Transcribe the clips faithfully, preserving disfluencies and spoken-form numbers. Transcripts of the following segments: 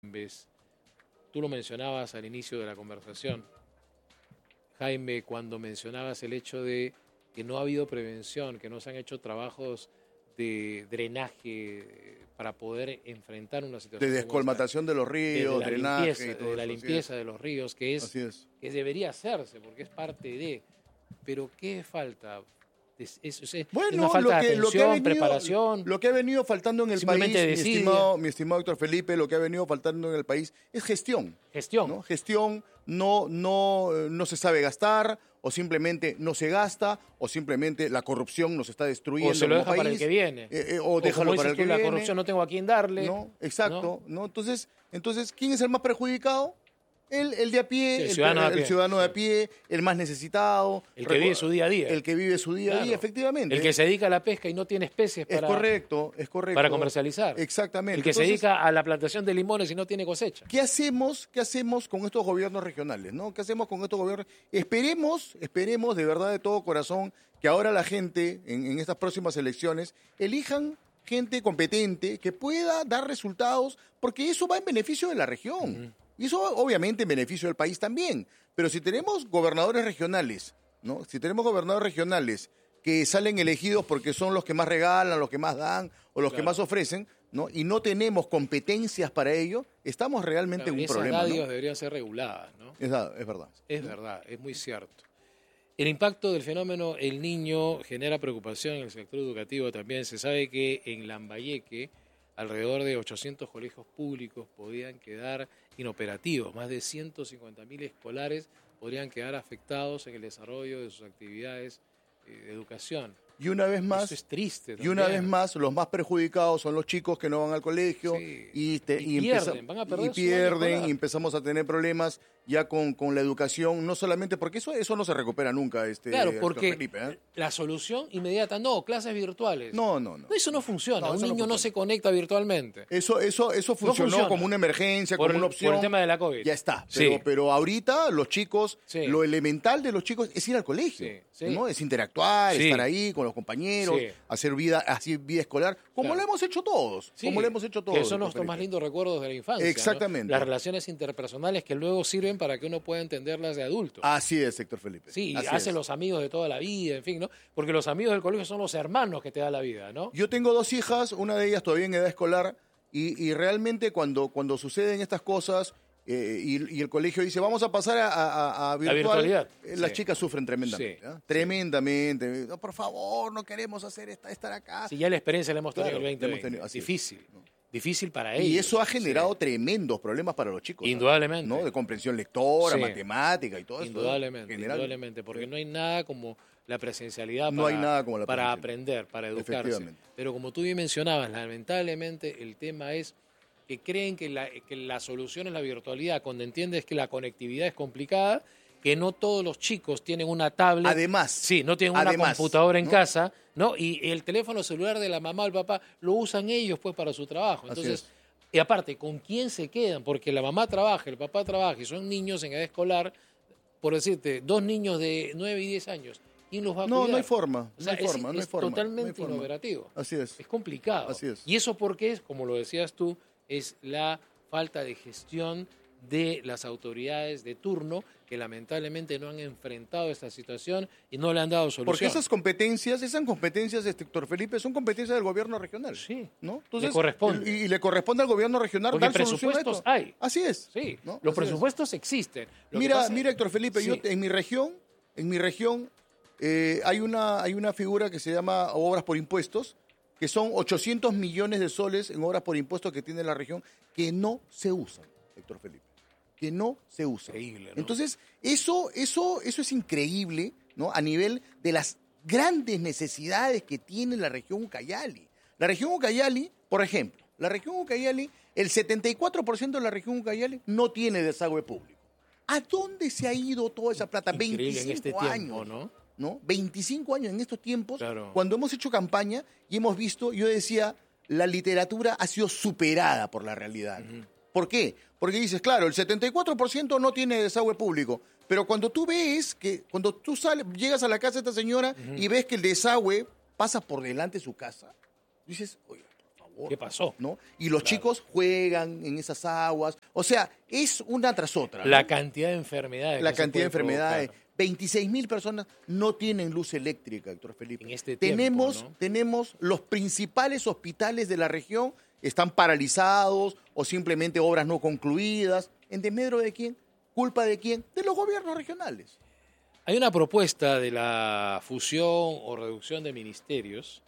ves, tú lo mencionabas al inicio de la conversación, Jaime, cuando mencionabas el hecho de que no ha habido prevención, que no se han hecho trabajos de drenaje para poder enfrentar una situación de descolmatación de los ríos, de drenaje, limpieza, y todo de la eso, limpieza de los ríos, que es, es que debería hacerse porque es parte de. Pero ¿qué falta? Es, es, es, bueno, es una falta lo que, de atención, lo que ha venido, preparación. Lo que ha venido faltando en el país, mi estimado, mi estimado Héctor Felipe, lo que ha venido faltando en el país es gestión. Gestión. ¿no? Gestión, no, no, no se sabe gastar, o simplemente no se gasta, o simplemente la corrupción nos está destruyendo. O se lo deja país, para el que viene. Eh, eh, o, o déjalo para el que tú, viene. La corrupción no tengo a quién darle. No, exacto. ¿no? ¿no? Entonces, entonces, ¿quién es el más perjudicado? El, el de a pie, sí, el, el, ciudadano, el, de el ciudadano de a pie, el más necesitado. El que vive su día a día. El que vive su día claro. a día, efectivamente. El que se dedica a la pesca y no tiene especies para, es correcto, es correcto. para comercializar. Exactamente. El que Entonces, se dedica a la plantación de limones y no tiene cosecha. ¿Qué hacemos, qué hacemos con estos gobiernos regionales? ¿no? ¿Qué hacemos con estos gobiernos? Esperemos, esperemos de verdad de todo corazón que ahora la gente, en, en estas próximas elecciones, elijan gente competente que pueda dar resultados, porque eso va en beneficio de la región. Uh-huh. Y eso obviamente en beneficio del país también. Pero si tenemos gobernadores regionales, ¿no? Si tenemos gobernadores regionales que salen elegidos porque son los que más regalan, los que más dan o los claro. que más ofrecen, ¿no? Y no tenemos competencias para ello, estamos realmente claro, en un esas problema. Esas radios ¿no? deberían ser reguladas, ¿no? Es, es verdad. Es verdad, es muy cierto. El impacto del fenómeno El Niño genera preocupación en el sector educativo también. Se sabe que en Lambayeque alrededor de ochocientos colegios públicos podían quedar inoperativos. Más de ciento cincuenta mil escolares podrían quedar afectados en el desarrollo de sus actividades eh, de educación. Y una vez más, Eso es triste y una vez más, los más perjudicados son los chicos que no van al colegio sí. y, te, y, y, pierden, empeza, van a perder y pierden y empezamos a tener problemas ya con, con la educación, no solamente porque eso eso no se recupera nunca. Este, claro, porque Felipe, ¿eh? la solución inmediata, no, clases virtuales. No, no, no. Eso no funciona, no, un eso niño no, no se conecta virtualmente. Eso eso eso funcionó no funciona. Como una emergencia, por como el, una opción. Por el tema de la COVID. Ya está, pero, sí. pero ahorita los chicos, sí. lo elemental de los chicos es ir al colegio, sí, sí. ¿no? Es interactuar, sí. estar ahí con los compañeros, sí. hacer vida, hacer vida escolar, como claro. lo hemos hecho todos, sí. como lo hemos hecho todos. Que son nuestros más lindos recuerdos de la infancia. Exactamente. ¿no? Las relaciones interpersonales que luego sirven para que uno pueda entenderlas de adulto. Así es, Héctor Felipe. Sí, Así hace es. los amigos de toda la vida, en fin, ¿no? Porque los amigos del colegio son los hermanos que te da la vida, ¿no? Yo tengo dos hijas, una de ellas todavía en edad escolar, y, y realmente cuando, cuando suceden estas cosas eh, y, y el colegio dice, vamos a pasar a, a, a virtual, la virtualidad. Eh, las sí. chicas sufren tremendamente. Sí. ¿eh? Tremendamente. No, por favor, no queremos hacer esta, estar acá. Si ya la experiencia la hemos tenido claro, el veinte veinte. Tenido, difícil. Es, ¿no? Difícil para ellos. Y eso ha generado sí. tremendos problemas para los chicos. Indudablemente. ¿no? De comprensión lectora, sí. matemática y todo indudablemente, eso. Indudablemente, porque no hay nada como la presencialidad no para, hay nada como la para aprender, para educarse. Pero como tú bien mencionabas, lamentablemente el tema es que creen que la, que la solución es la virtualidad, cuando entiendes que la conectividad es complicada, que no todos los chicos tienen una tablet. Además. Sí, no tienen una además, computadora en ¿no? casa, ¿no? Y el teléfono celular de la mamá o el papá lo usan ellos pues para su trabajo. Entonces, y aparte, ¿con quién se quedan? Porque la mamá trabaja, el papá trabaja y son niños en edad escolar, por decirte, dos niños de nueve y diez años. ¿Quién los va a no, cuidar? No hay forma. O sea, no hay es, forma, no es hay forma, totalmente no hay inoperativo. Así es. Es complicado. Así es. Y eso porque es, como lo decías tú, es la falta de gestión de las autoridades de turno que lamentablemente no han enfrentado esta situación y no le han dado solución. Porque esas competencias, esas competencias, Héctor Felipe, son competencias del gobierno regional. Sí. ¿no? Entonces, le corresponde. Y, y le corresponde al gobierno regional Porque dar solución a presupuestos esto. hay. Así es. Sí. ¿no? Los Así presupuestos es. existen. Lo mira, pasa... mira, Héctor Felipe, sí. yo en mi región, en mi región eh, hay una hay una figura que se llama obras por impuestos, que son ochocientos millones de soles en obras por impuestos que tiene la región que no se usan, Héctor Felipe. que no se usa. Increíble, ¿no? Entonces, eso, eso, eso es increíble, ¿no? A nivel de las grandes necesidades que tiene la región Ucayali. La región Ucayali, por ejemplo, la región Ucayali, el setenta y cuatro por ciento de la región Ucayali no tiene desagüe público. ¿A dónde se ha ido toda esa plata? Increíble veinticinco en este años, tiempo, ¿no? ¿no? veinticinco años en estos tiempos, claro. Cuando hemos hecho campaña y hemos visto, yo decía, la literatura ha sido superada por la realidad. Uh-huh. ¿Por qué? Porque dices, claro, el setenta y cuatro por ciento no tiene desagüe público, pero cuando tú ves que, cuando tú sales, llegas a la casa de esta señora uh-huh. y ves que el desagüe pasa por delante de su casa, dices, oye, por favor. ¿Qué pasó? ¿No? Y los claro. chicos juegan en esas aguas. O sea, es una tras otra. La ¿no? cantidad de enfermedades. La cantidad de enfermedades. Provocar. veintiséis mil personas no tienen luz eléctrica, doctor Felipe. En este tenemos, tiempo, ¿no? tenemos los principales hospitales de la región, están paralizados o simplemente obras no concluidas. ¿En desmedro de quién? ¿Culpa de quién? De los gobiernos regionales. Hay una propuesta de la fusión o reducción de ministerios,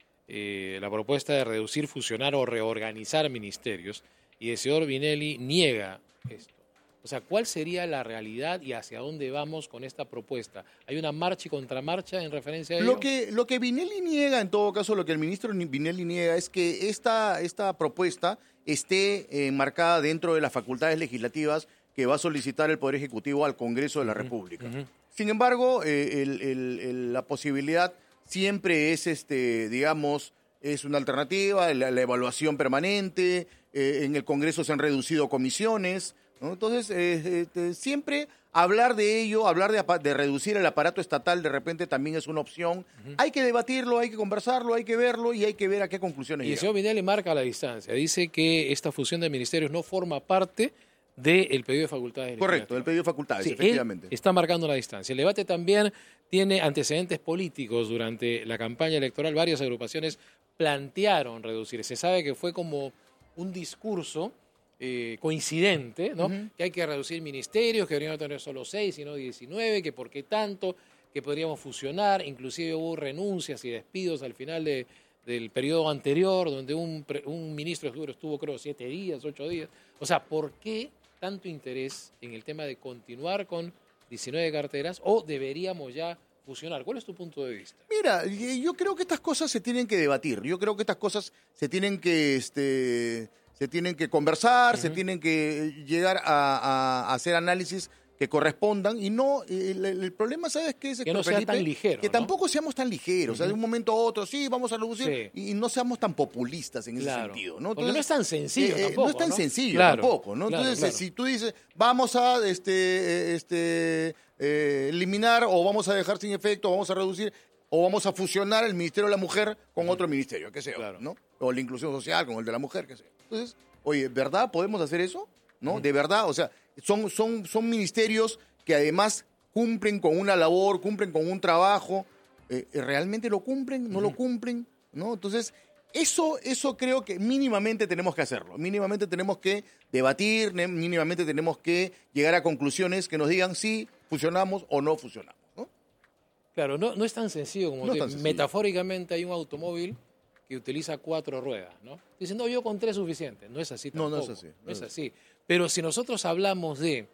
eh, la propuesta de reducir, fusionar o reorganizar ministerios, y el señor Vinelli niega esto. O sea, ¿cuál sería la realidad y hacia dónde vamos con esta propuesta? ¿Hay una marcha y contramarcha en referencia a ello? Lo que, lo que Vinelli niega, en todo caso, lo que el ministro Vinelli niega es que esta, esta propuesta esté enmarcada dentro de las facultades legislativas que va a solicitar el Poder Ejecutivo al Congreso de la uh-huh, República. Uh-huh. Sin embargo, eh, el, el, el, la posibilidad siempre es, este, digamos, es una alternativa, la, la evaluación permanente, eh, en el Congreso se han reducido comisiones, ¿no? Entonces, eh, eh, siempre hablar de ello, hablar de, de reducir el aparato estatal de repente también es una opción. Uh-huh. Hay que debatirlo, hay que conversarlo, hay que verlo y hay que ver a qué conclusiones llega. Y el llegamos. señor Vinelli marca la distancia, dice que esta fusión de ministerios no forma parte del pedido de facultades. Correcto, del pedido de facultades, sí, efectivamente. Él está marcando la distancia. El debate también tiene antecedentes políticos. Durante la campaña electoral varias agrupaciones plantearon reducir. Se sabe que fue como un discurso eh, coincidente, ¿no? Uh-huh. Que hay que reducir ministerios, que deberían tener solo seis, sino diecinueve, que por qué tanto, que podríamos fusionar. Inclusive hubo renuncias y despidos al final de, del periodo anterior, donde un, un ministro estuvo, estuvo, creo, siete días, ocho días. O sea, ¿por qué tanto interés en el tema de continuar con diecinueve carteras o deberíamos ya fusionar? ¿Cuál es tu punto de vista? Mira, yo creo que estas cosas se tienen que debatir. Yo creo que estas cosas se tienen que, este, se tienen que conversar, uh-huh. se tienen que llegar a, a hacer análisis que correspondan y no, el, el problema, ¿sabes qué es? Que no sea Felipe? tan ligero, Que ¿no? tampoco seamos tan ligeros, uh-huh. o sea, de un momento a otro, sí, vamos a reducir, sí. y, y no seamos tan populistas en claro. ese sentido, ¿no? Porque Entonces, no es tan sencillo eh, tampoco, No es tan ¿no? sencillo claro, tampoco, ¿no? Claro, Entonces, claro. si tú dices, vamos a este, este, eh, eliminar o vamos a dejar sin efecto, o vamos a reducir, o vamos a fusionar el Ministerio de la Mujer con uh-huh. otro ministerio, qué sé yo, claro. ¿no? O la inclusión social con el de la mujer, qué sé yo. Entonces, oye, ¿verdad podemos hacer eso? ¿No? Uh-huh. De verdad, o sea, son, son, son ministerios que además cumplen con una labor, cumplen con un trabajo, eh, ¿realmente lo cumplen? ¿No uh-huh. lo cumplen? ¿No? Entonces, eso, eso creo que mínimamente tenemos que hacerlo, mínimamente tenemos que debatir, mínimamente tenemos que llegar a conclusiones que nos digan si fusionamos o no fusionamos, ¿no? Claro, no, no es tan sencillo como no te, tan sencillo. Metafóricamente hay un automóvil que utiliza cuatro ruedas, ¿no? Dicen, no, yo con tres es suficiente. No es así tampoco. No, no es así. No, no es así. Pero si nosotros hablamos de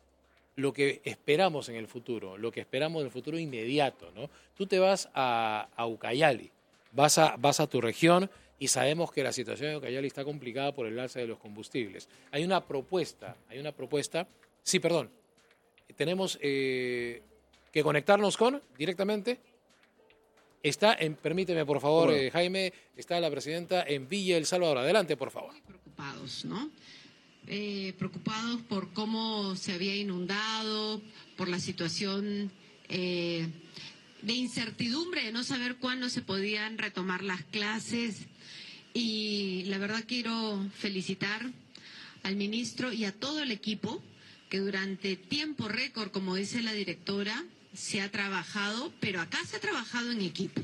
lo que esperamos en el futuro, lo que esperamos en el futuro inmediato, ¿no? Tú te vas a, a Ucayali, vas a, vas a tu región y sabemos que la situación en Ucayali está complicada por el alza de los combustibles. Hay una propuesta, hay una propuesta, sí, perdón, tenemos eh, que conectarnos con directamente. Está, en, permíteme por favor, bueno. eh, Jaime, está la presidenta en Villa El Salvador. Adelante, por favor. Muy preocupados, ¿no? Eh, preocupados por cómo se había inundado, por la situación eh, de incertidumbre, de no saber cuándo se podían retomar las clases. Y la verdad quiero felicitar al ministro y a todo el equipo que durante tiempo récord, como dice la directora, se ha trabajado, pero acá se ha trabajado en equipo.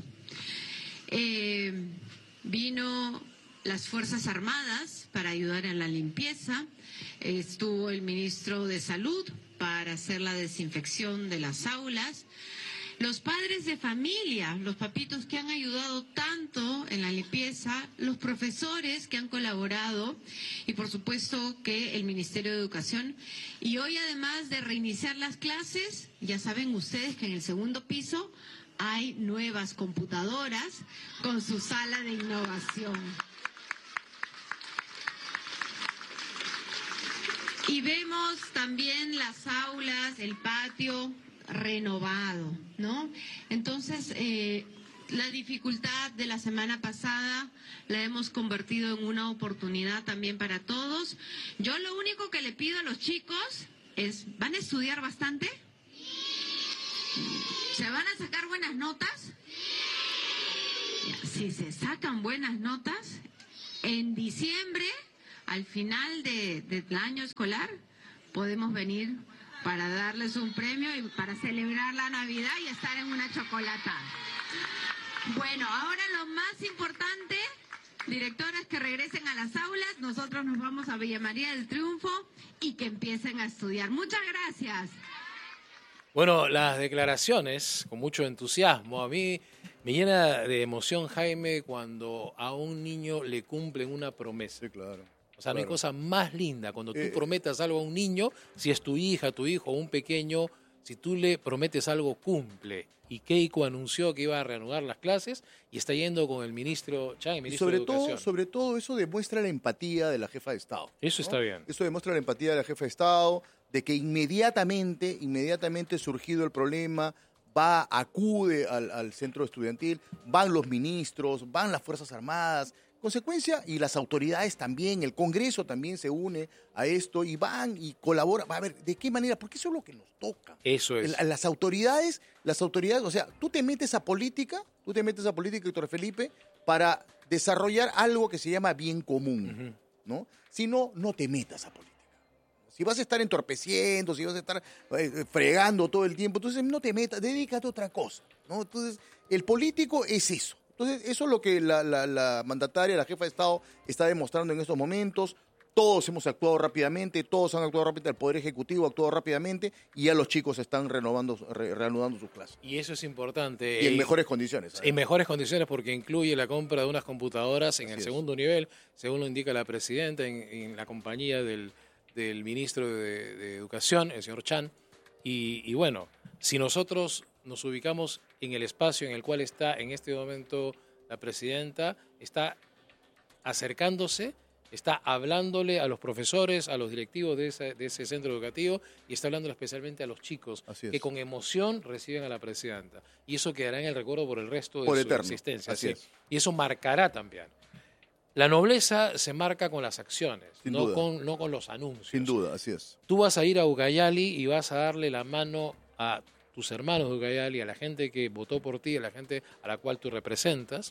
Eh, vino las Fuerzas Armadas para ayudar en la limpieza, estuvo el ministro de Salud para hacer la desinfección de las aulas, los padres de familia, los papitos que han ayudado tanto en la limpieza, los profesores que han colaborado y por supuesto que el Ministerio de Educación. Y hoy, además de reiniciar las clases, ya saben ustedes que en el segundo piso hay nuevas computadoras con su sala de innovación. Y vemos también las aulas, el patio renovado, ¿no? Entonces, eh, la dificultad de la semana pasada la hemos convertido en una oportunidad también para todos. Yo lo único que le pido a los chicos es, ¿van a estudiar bastante? ¿Se van a sacar buenas notas? Si se sacan buenas notas, en diciembre, al final de, del año escolar, podemos venir para darles un premio y para celebrar la Navidad y estar en una chocolatada. Bueno, ahora lo más importante, directoras, que regresen a las aulas, nosotros nos vamos a Villa María del Triunfo y que empiecen a estudiar. Muchas gracias. Bueno, las declaraciones, con mucho entusiasmo, a mí me llena de emoción, Jaime, cuando a un niño le cumplen una promesa. Sí, claro. O sea, no claro. hay cosa más linda cuando tú Eh, prometas algo a un niño, si es tu hija, tu hijo o un pequeño, si tú le prometes algo, cumple. Y Keiko anunció que iba a reanudar las clases y está yendo con el ministro Chang, el Y ministro sobre de Educación. todo, sobre todo eso demuestra la empatía de la jefa de Estado. Eso ¿no? está bien. Eso demuestra la empatía de la jefa de Estado, de que inmediatamente, inmediatamente surgido el problema, va, acude al, al centro estudiantil, van los ministros, van las Fuerzas Armadas, consecuencia, y las autoridades también, el Congreso también se une a esto y van y colaboran. A ver, ¿de qué manera? Porque eso es lo que nos toca. Eso es. El- Las autoridades, las autoridades, o sea, tú te metes a política, tú te metes a política, doctor Felipe, para desarrollar algo que se llama bien común, ¿no? Si no, no te metas a política. Si vas a estar entorpeciendo, si vas a estar eh, fregando todo el tiempo, entonces no te metas, dedícate a otra cosa, ¿no? Entonces, el político es eso. Entonces, eso es lo que la, la, la mandataria, la jefa de Estado, está demostrando en estos momentos. Todos hemos actuado rápidamente, todos han actuado rápidamente, el Poder Ejecutivo ha actuado rápidamente y ya los chicos están renovando, re- reanudando sus clases. Y eso es importante. Y en Eh, mejores condiciones. ¿sabes? En mejores condiciones porque incluye la compra de unas computadoras en Así el es. segundo nivel, según lo indica la presidenta, en, en la compañía del, del ministro de, de Educación, el señor Chan. Y, y bueno, si nosotros nos ubicamos en el espacio en el cual está en este momento la presidenta, está acercándose, está hablándole a los profesores, a los directivos de ese, de ese centro educativo y está hablando especialmente a los chicos Así es. que con emoción reciben a la presidenta. Y eso quedará en el recuerdo por el resto de Por su eterno. existencia. Así sí. es. Y eso marcará también. La nobleza se marca con las acciones, Sin no duda. con, no con los anuncios. Sin duda, así es. Tú vas a ir a Ucayali y vas a darle la mano a tus hermanos de Ucayali, a la gente que votó por ti, a la gente a la cual tú representas.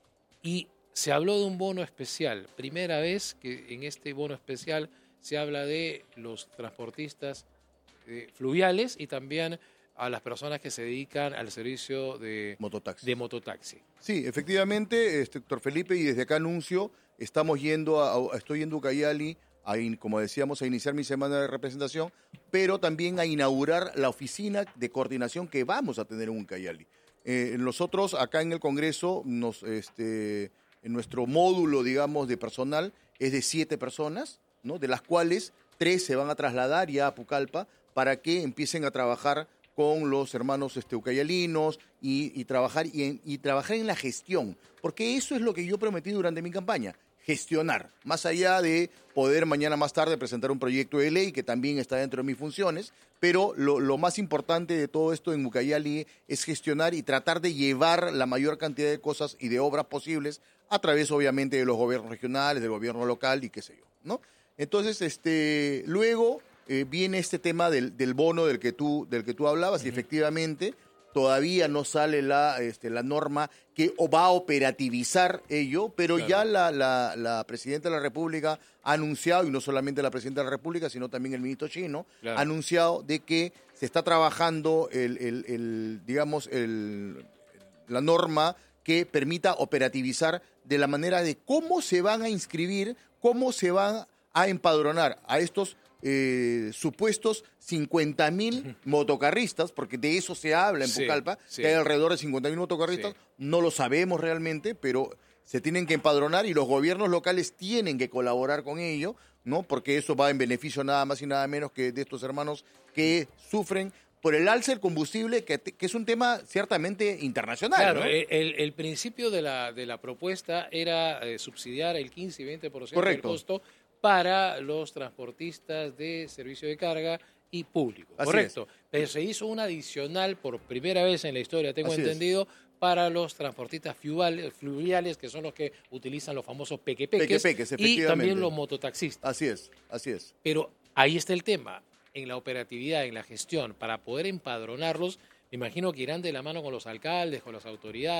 Y se habló de un bono especial. Primera vez que en este bono especial se habla de los transportistas eh, fluviales y también a las personas que se dedican al servicio de, Mototaxi. de mototaxi. Sí, efectivamente, este, doctor Felipe, y desde acá anuncio, estamos yendo a, a- estoy yendo a Ucayali, a in- como decíamos, a iniciar mi semana de representación, pero también a inaugurar la oficina de coordinación que vamos a tener en Ucayali. Eh, nosotros acá en el Congreso, nos, este, en nuestro módulo, digamos, de personal es de siete personas, ¿no? De las cuales tres se van a trasladar ya a Pucallpa para que empiecen a trabajar con los hermanos este, ucayalinos y, y, trabajar, y, en, y trabajar en la gestión, porque eso es lo que yo prometí durante mi campaña, gestionar, más allá de poder mañana más tarde presentar un proyecto de ley que también está dentro de mis funciones, pero lo, lo más importante de todo esto en Ucayali es gestionar y tratar de llevar la mayor cantidad de cosas y de obras posibles a través obviamente de los gobiernos regionales, del gobierno local y qué sé yo, ¿no? Entonces, este, luego eh, viene este tema del, del bono del que tú, del que tú hablabas, uh-huh. Y efectivamente todavía no sale la, este, la norma que va a operativizar ello, pero claro. ya la, la, la Presidenta de la República ha anunciado, y no solamente la Presidenta de la República, sino también el ministro Chino, claro. ha anunciado de que se está trabajando el, el, el digamos, el, la norma que permita operativizar de la manera de cómo se van a inscribir, cómo se van a empadronar a estos eh, supuestos cincuenta mil motocarristas, porque de eso se habla en sí, Pucallpa, sí. que hay alrededor de cincuenta mil motocarristas, sí. no lo sabemos realmente, pero se tienen que empadronar y los gobiernos locales tienen que colaborar con ello, ¿no? Porque eso va en beneficio nada más y nada menos que de estos hermanos que sufren por el alza del combustible, que, que es un tema ciertamente internacional. Claro, ¿no? el, el principio de la, de la propuesta era eh, subsidiar el quince y veinte por ciento Correcto. Del costo para los transportistas de servicio de carga y público. Así Correcto. Es. Pero se hizo un adicional por primera vez en la historia, tengo Así entendido, es. para los transportistas fluviales, fluviales, que son los que utilizan los famosos pequepeques, pequepeques y también los mototaxistas. Así es, así es. Pero ahí está el tema, en la operatividad, en la gestión, para poder empadronarlos, me imagino que irán de la mano con los alcaldes, con las autoridades,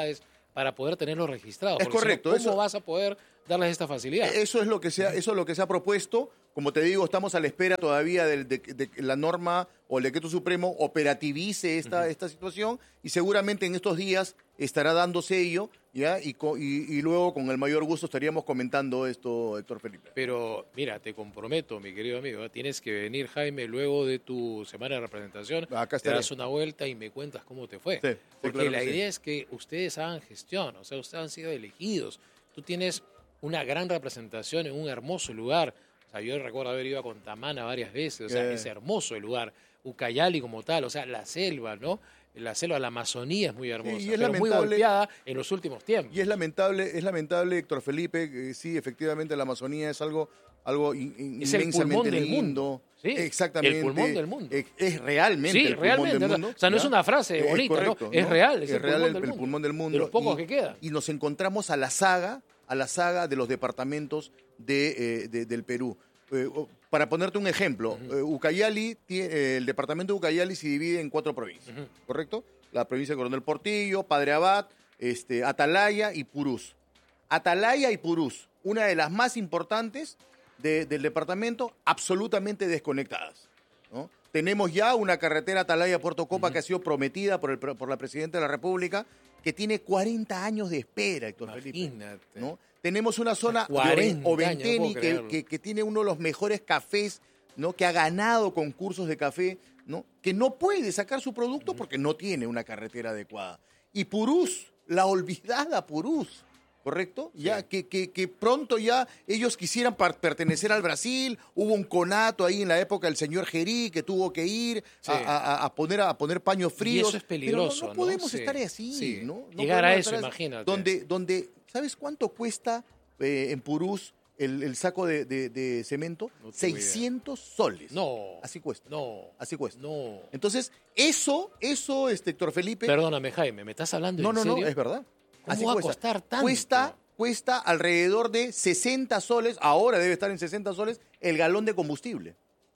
para poder tenerlos registrados. Es correcto. Si no, ¿cómo eso, vas a poder darles esta facilidad? Eso es lo que se ha, eso es lo que se ha propuesto. Como te digo, estamos a la espera todavía de, de, de que la norma o el decreto supremo operativice esta, uh-huh. esta situación, y seguramente en estos días estará dándose ello, ¿ya? Y, y, y luego con el mayor gusto estaríamos comentando esto, Héctor Felipe. Pero mira, te comprometo, mi querido amigo, ¿eh? Tienes que venir, Jaime, luego de tu semana de representación, Acá te das una vuelta y me cuentas cómo te fue. Sí, sí, Porque claro la que idea sí. es que ustedes hagan gestión, o sea, ustedes han sido elegidos. Tú tienes una gran representación en un hermoso lugar. O sea, yo recuerdo haber ido a Contamana varias veces, o sea, Eh. es hermoso el lugar. Ucayali como tal, o sea, la selva, ¿no? La selva, la Amazonía es muy hermosa, Sí, y es pero muy lamentable- golpeada en los últimos tiempos. Y es lamentable, es lamentable, Héctor Felipe, que sí, efectivamente la Amazonía es algo, algo in, in, Es el inmensamente pulmón del lindo. mundo. Sí, Exactamente. el pulmón del mundo. Es, es realmente Sí, el pulmón realmente, del o sea, mundo. o sea, no ¿ya? es una frase Es bonita, correcto, ¿no? Es real, es el real pulmón el, del el mundo. pulmón del mundo. De los pocos y, que quedan. Y nos encontramos a la saga, a la saga de los departamentos de, eh, de- del Perú. Eh, para ponerte un ejemplo, uh-huh. eh, Ucayali, eh, el departamento de Ucayali se divide en cuatro provincias, uh-huh. ¿correcto? La provincia de Coronel Portillo, Padre Abad, este, Atalaya y Purús. Atalaya y Purús, una de las más importantes de, del departamento, absolutamente desconectadas, ¿no? Tenemos ya una carretera Atalaya-Puerto Copa uh-huh. que ha sido prometida por, el, por la Presidenta de la República, que tiene cuarenta años de espera, Héctor Imagínate. Felipe, ¿no? Tenemos una zona o sea, de Oventeni no que, que, que tiene uno de los mejores cafés, ¿no? Que ha ganado concursos de café, ¿no? Que no puede sacar su producto porque no tiene una carretera adecuada. Y Purús, la olvidada Purús, ¿correcto? Ya sí. que, que, que pronto ya ellos quisieran par- pertenecer al Brasil, hubo un conato ahí en la época del señor Gerí que tuvo que ir sí. a, a, a, poner, a poner paños fríos. Y eso es peligroso, pero no, no podemos ¿no? Sí. estar así, Sí. ¿no? No Llegar a podemos eso, estar así. imagínate. Donde, donde, ¿sabes cuánto cuesta eh, en Purús el, el saco de, de, de cemento? No tengo seiscientos soles. No. Así cuesta. No. Así cuesta. No. Entonces, eso, eso, este, Héctor Felipe. Perdóname, Jaime, ¿me estás hablando No, en no, serio? no, es verdad. ¿Cómo Así va cuesta. a costar tanto? Cuesta, cuesta alrededor de sesenta soles, ahora debe estar en sesenta soles, el galón de combustible.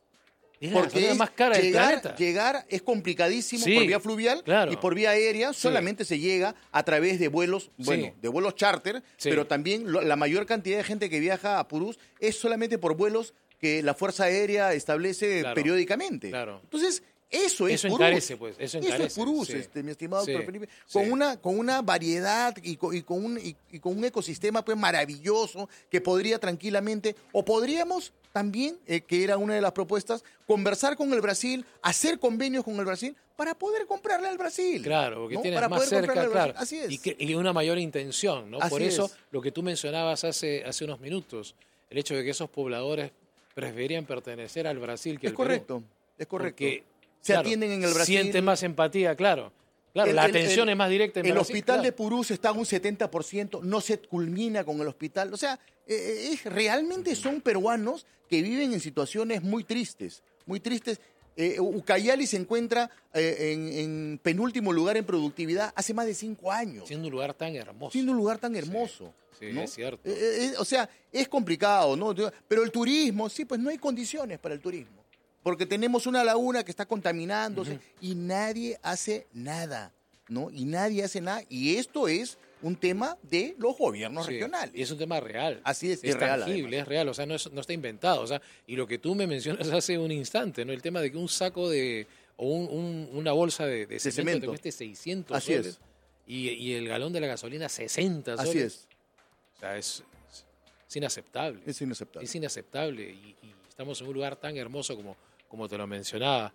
Es la Porque gasolina es más cara del llegar, planeta. llegar es complicadísimo Sí, por vía fluvial claro. y por vía aérea Sí. solamente se llega a través de vuelos, Sí. bueno, de vuelos charter, Sí. pero también lo- la mayor cantidad de gente que viaja a Purús es solamente por vuelos que la Fuerza Aérea establece Claro. periódicamente. Claro. Entonces, eso es Eso Purús. encarece, pues, eso es encarece, Purús, sí. este, mi estimado Sí, doctor Felipe, sí. con una, con una variedad y con, y con un, y, y con un ecosistema pues maravilloso que podría tranquilamente, o podríamos también, eh, que era una de las propuestas, conversar con el Brasil, hacer convenios con el Brasil para poder comprarle al Brasil. Claro, porque ¿no? tienes Para más poder cerca, comprarle al claro. Brasil. Así es. Y, que- y una mayor intención, ¿no? Así Por eso, es. lo que tú mencionabas hace, hace unos minutos, el hecho de que esos pobladores preferían pertenecer al Brasil que Es al correcto, Perú. es correcto. Porque, Se claro, atienden en el Brasil. sienten más empatía, claro. Claro, El- la el- atención el- es más directa en El Brasil, hospital claro. de Purús está a un setenta por ciento, no se culmina con el hospital. O sea, eh, es, realmente son peruanos que viven en situaciones muy tristes, muy tristes. Eh, Ucayali se encuentra eh, en, en penúltimo lugar en productividad hace más de cinco años. Siendo un lugar tan hermoso. Siendo un lugar tan hermoso. Sí, ¿no? es cierto. Eh, eh, o sea, es complicado, ¿no? Pero el turismo, sí, pues no hay condiciones para el turismo. Porque tenemos una laguna que está contaminándose uh-huh. y nadie hace nada, ¿no? Y nadie hace nada. Y esto es un tema de los gobiernos Sí, regionales. Y es un tema real. Así es, es, es real, tangible, además. es real, o sea, no, es- no está inventado. O sea, y lo que tú me mencionas hace un instante, ¿no? El tema de que un saco de, o un, un- una bolsa de, de cemento, cemento. te cueste seiscientos Así soles es. y, y el galón de la gasolina sesenta soles. Así es. O sea, es, es- es inaceptable. Es inaceptable. Es inaceptable. Y, y estamos en un lugar tan hermoso como, como te lo mencionaba.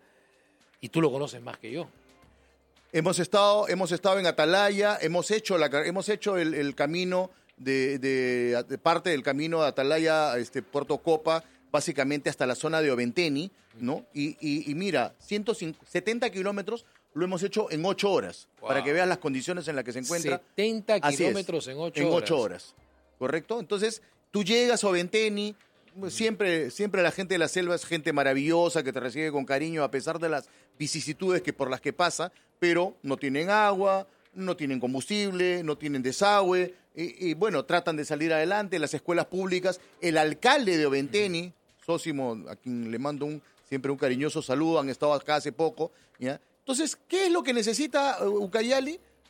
Y tú lo conoces más que yo. Hemos estado, hemos estado en Atalaya, hemos hecho, la, hemos hecho el, el camino de, de, de parte del camino de Atalaya, este, Puerto Copa, básicamente hasta la zona de Oventeni, ¿no? Y, y, y mira, ciento setenta kilómetros lo hemos hecho en ocho horas, Wow. para que veas las condiciones en las que se encuentra. setenta Así es, kilómetros en ocho en horas. ocho horas, ¿correcto? Entonces, tú llegas a Oventeni, siempre, siempre la gente de la selva es gente maravillosa que te recibe con cariño a pesar de las vicisitudes que por las que pasa, pero no tienen agua, no tienen combustible, no tienen desagüe, y, y bueno, tratan de salir adelante, las escuelas públicas, el alcalde de Oventeni, Sósimo, a quien le mando un, siempre un cariñoso saludo, han estado acá hace poco, ¿ya? Entonces, ¿qué es lo que necesita uh, Ucayali?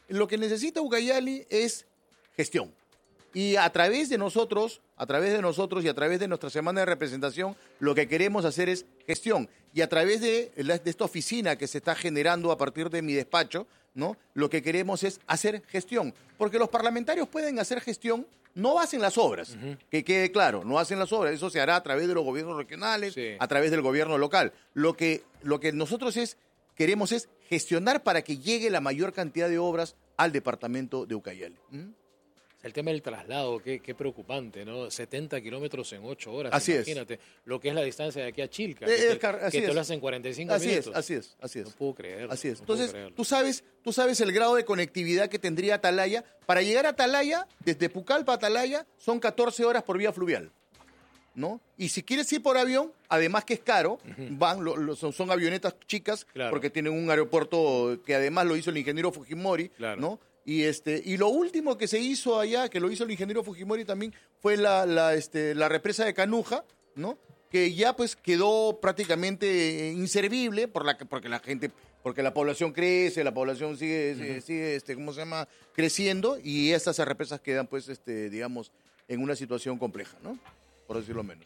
lo que necesita Ucayali es gestión. Y a través de nosotros, a través de nosotros y a través de nuestra semana de representación, lo que queremos hacer es gestión. Y a través de, de esta oficina que se está generando a partir de mi despacho, ¿no? Lo que queremos es hacer gestión. Porque los parlamentarios pueden hacer gestión, no hacen las obras, uh-huh. que quede claro, no hacen las obras. Eso se hará a través de los gobiernos regionales, sí. a través del gobierno local. Lo que, lo que nosotros es, queremos es gestionar para que llegue la mayor cantidad de obras al departamento de Ucayali. ¿Mm? El tema del traslado, qué, qué preocupante, ¿no? setenta kilómetros en ocho horas, así imagínate. Es. Lo que es la distancia de aquí a Chilca, Eh, que, eh, car- te, que es. te lo hacen cuarenta y cinco así minutos. Es, así es, así es. No puedo creerlo. Así es. No Entonces, creerlo. tú sabes, tú sabes el grado de conectividad que tendría Atalaya. Para llegar a Atalaya, desde Pucallpa a Atalaya, son catorce horas por vía fluvial, ¿no? Y si quieres ir por avión, además que es caro, uh-huh. van lo, lo, son, son avionetas chicas, claro. porque tienen un aeropuerto que además lo hizo el ingeniero Fujimori, claro. ¿no? Y, este, y lo último que se hizo allá, que lo hizo el ingeniero Fujimori también, fue la, la, este, la represa de Canuja, ¿no? Que ya pues quedó prácticamente inservible por la, porque la gente, porque la población crece, la población sigue, uh-huh. sigue, sigue este, ¿cómo se llama? Creciendo, y estas represas quedan pues, este, digamos, en una situación compleja, ¿no? Por decirlo menos.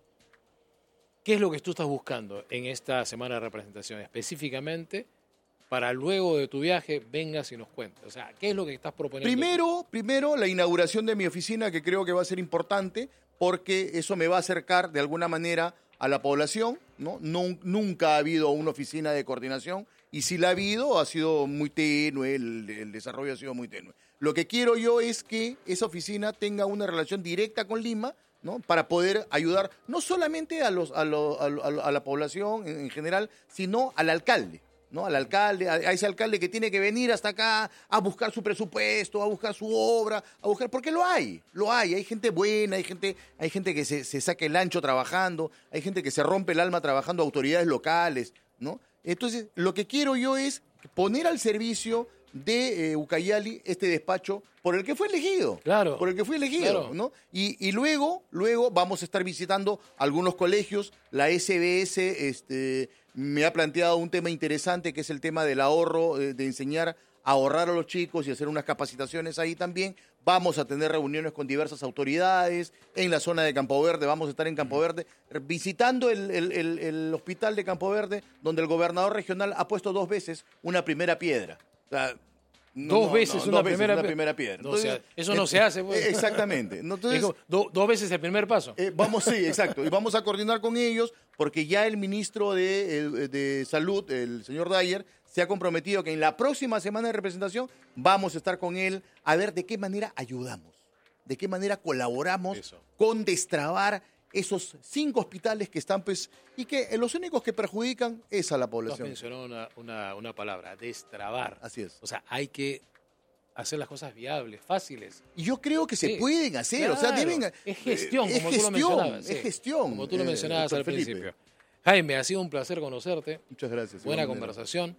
¿Qué es lo que tú estás buscando en esta semana de representación específicamente? Para luego de tu viaje vengas y nos cuentes. O sea, ¿qué es lo que estás proponiendo? Primero, primero, la inauguración de mi oficina, que creo que va a ser importante, porque eso me va a acercar de alguna manera a la población, ¿no? No, nunca ha habido una oficina de coordinación, y si la ha habido, ha sido muy tenue, el, el desarrollo ha sido muy tenue. Lo que quiero yo es que esa oficina tenga una relación directa con Lima, ¿no? Para poder ayudar no solamente a, los, a, lo, a, lo, a la población en, en general, sino al alcalde. ¿No? Al alcalde, a, a ese alcalde que tiene que venir hasta acá a buscar su presupuesto, a buscar su obra, a buscar, porque lo hay, lo hay, hay gente buena, hay gente, hay gente que se, se saca el ancho trabajando, hay gente que se rompe el alma trabajando, autoridades locales, ¿no? Entonces, lo que quiero yo es poner al servicio de eh, Ucayali este despacho por el que fue elegido. Claro. Por el que fue elegido, claro. ¿no? Y, y luego, luego vamos a estar visitando algunos colegios, la S B S, este... me ha planteado un tema interesante que es el tema del ahorro, de, de enseñar a ahorrar a los chicos y hacer unas capacitaciones ahí también. Vamos a tener reuniones con diversas autoridades en la zona de Campo Verde, vamos a estar en Campo Verde visitando el, el, el, el hospital de Campo Verde, donde el gobernador regional ha puesto dos veces una primera piedra. O sea, No, dos veces, no, una, dos primera, veces una primera piedra. Entonces, no, o sea, eso no eh, se hace. Pues. Exactamente. Entonces, Digo, do, dos veces el primer paso. Eh, vamos, sí, exacto. Y vamos a coordinar con ellos porque ya el ministro de, de Salud, el señor Dyer, se ha comprometido que en la próxima semana de representación vamos a estar con él a ver de qué manera ayudamos, de qué manera colaboramos eso. Con destrabar esos cinco hospitales que están, pues, y que los únicos que perjudican es a la población. Tú has mencionado una, una, una palabra, destrabar. Así es. O sea, hay que hacer las cosas viables, fáciles. Y yo creo que se sí. pueden hacer, claro. o sea, deben... Es gestión, eh, como es tú gestión, lo mencionabas. Es sí. gestión. Como tú lo mencionabas eh, al Felipe. principio. Jaime, ha sido un placer conocerte. Muchas gracias. Buena conversación.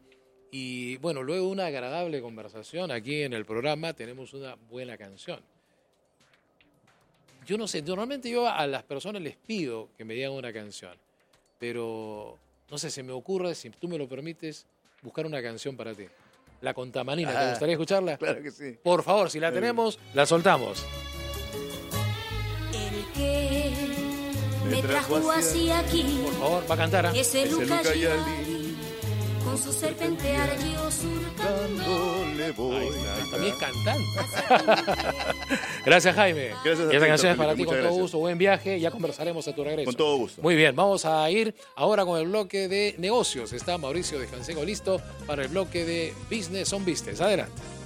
Y bueno, luego de una agradable conversación aquí en el programa tenemos una buena canción. Yo no sé, normalmente yo a las personas les pido que me digan una canción, pero no sé, se me ocurre, si tú me lo permites, buscar una canción para ti. La Contamanina, ¿te gustaría escucharla? Claro que sí. Por favor, si la tenemos, la soltamos. El que me trajo así aquí. Por favor, va a cantar, ¿ah? ¿eh? Ese Ucayali. Con su serpente ardió surcándole voy. Ahí está, también cantando. Gracias, Jaime. Gracias a y esta ti, canción es para ti, con gracias. todo gusto. Buen viaje, ya conversaremos a tu regreso. Con todo gusto. Muy bien, vamos a ir ahora con el bloque de negocios. Está Mauricio de Canseco listo para el bloque de Business on Business. Adelante.